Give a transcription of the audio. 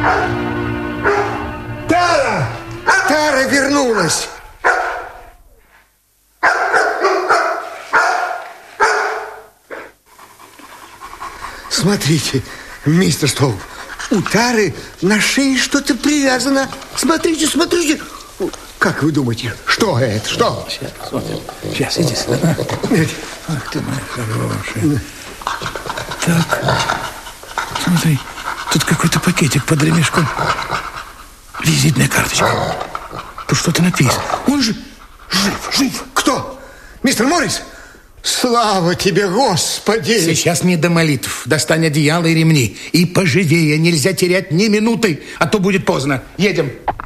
Тара! Тара вернулась! Смотрите, мистер Стоуп, у Тары на шее что-то привязано. Смотрите, смотрите. Как вы думаете, что это? Что? Сейчас посмотрим. Сейчас, иди сюда. Ах ты моя хорошая. Так, смотри, тут какой-то пакетик под ремешком. Визитная карточка. Тут что-то написано. Он же жив. Кто? Мистер Моррис? Слава тебе, Господи! Сейчас не до молитв. Достань одеяло и ремни. И поживее, нельзя терять ни минуты, а то будет поздно. Едем.